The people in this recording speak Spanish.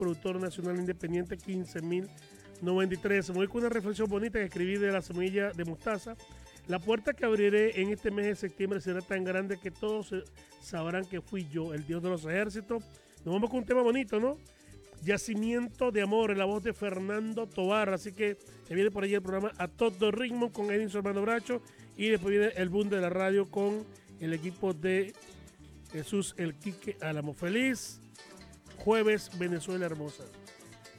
productor nacional independiente 15.093. Me voy con una reflexión bonita que escribí de la semilla de mostaza. La puerta que abriré en este mes de septiembre será tan grande que todos sabrán que fui yo, el Dios de los ejércitos. Nos vamos con un tema bonito, ¿no? Yacimiento de amor, en la voz de Fernando Tovar. Así que se viene por ahí el programa A Todo Ritmo con Edinson Armando Bracho. Y después viene el boom de la radio con el equipo de Jesús El Quique Álamo. Feliz jueves, Venezuela hermosa.